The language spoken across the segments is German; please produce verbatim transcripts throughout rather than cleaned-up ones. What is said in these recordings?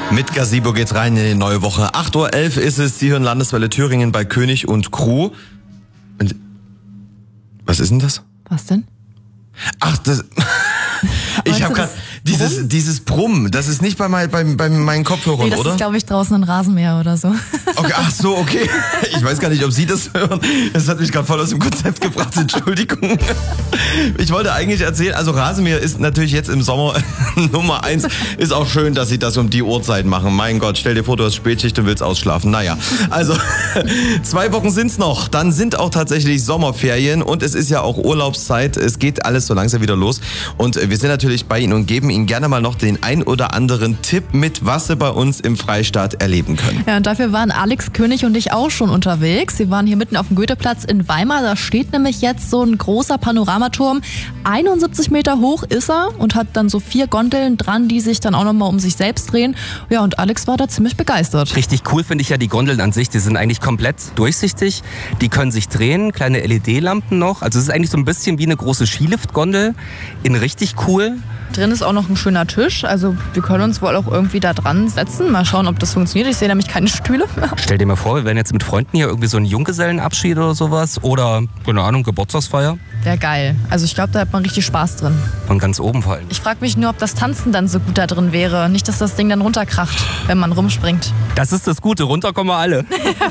Mit Gazebo geht's rein in die neue Woche. acht Uhr elf ist es, Sie hören Landeswelle Thüringen bei König und Crew. Und was ist denn das? Was denn? Ach, das... Ich habe gerade dieses dieses Brummen, das ist nicht bei, mein, bei, bei meinen Kopfhörern, nee, das oder? Das ist, glaube ich, draußen ein Rasenmäher oder so. Okay, ach so, okay. Ich weiß gar nicht, ob Sie das hören. Das hat mich gerade voll aus dem Konzept gebracht, Entschuldigung. Ich wollte eigentlich erzählen, also Rasenmäher ist natürlich jetzt im Sommer Nummer eins. Ist auch schön, dass Sie das um die Uhrzeit machen. Mein Gott, stell dir vor, du hast Spätschicht und willst ausschlafen. Naja, also zwei Wochen sind's noch. Dann sind auch tatsächlich Sommerferien und es ist ja auch Urlaubszeit. Es geht alles so langsam wieder los. Und wir sind natürlich bei Ihnen und geben Ihnen gerne mal noch den ein oder anderen Tipp mit, was Sie bei uns im Freistaat erleben können. Ja, und dafür waren Alex König und ich auch schon unterwegs. Wir waren hier mitten auf dem Goetheplatz in Weimar. Da steht nämlich jetzt so ein großer Panoramaturm. einundsiebzig Meter hoch ist er und hat dann so vier Gondeln dran, die sich dann auch nochmal um sich selbst drehen. Ja, und Alex war da ziemlich begeistert. Richtig cool finde ich ja die Gondeln an sich. Die sind eigentlich komplett durchsichtig. Die können sich drehen, kleine L E D-Lampen noch. Also es ist eigentlich so ein bisschen wie eine große Skilift-Gondel. In richtig cool. Drin ist auch noch ein schöner Tisch, also wir können uns wohl auch irgendwie da dran setzen. Mal schauen, ob das funktioniert. Ich sehe nämlich keine Stühle. Stell dir mal vor, wir wären jetzt mit Freunden hier irgendwie so ein Junggesellenabschied oder sowas oder, keine Ahnung, Geburtstagsfeier. Wäre geil. Also ich glaube, da hat man richtig Spaß drin. Von ganz oben vor allem. Ich frage mich nur, ob das Tanzen dann so gut da drin wäre. Nicht, dass das Ding dann runterkracht, wenn man rumspringt. Das ist das Gute, runter kommen wir alle.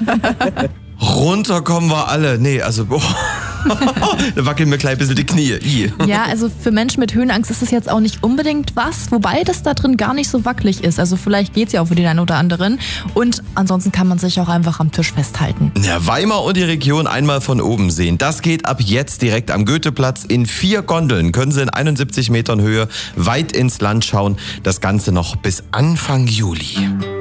Runter kommen wir alle. Nee, also... Boah. Da wackeln mir gleich ein bisschen die Knie. I. Ja, also für Menschen mit Höhenangst ist das jetzt auch nicht unbedingt was, wobei das da drin gar nicht so wackelig ist. Also vielleicht geht's ja auch für den einen oder anderen. Und ansonsten kann man sich auch einfach am Tisch festhalten. Ja, Weimar und die Region einmal von oben sehen. Das geht ab jetzt direkt am Goetheplatz. In vier Gondeln können Sie in einundsiebzig Metern Höhe weit ins Land schauen. Das Ganze noch bis Anfang Juli.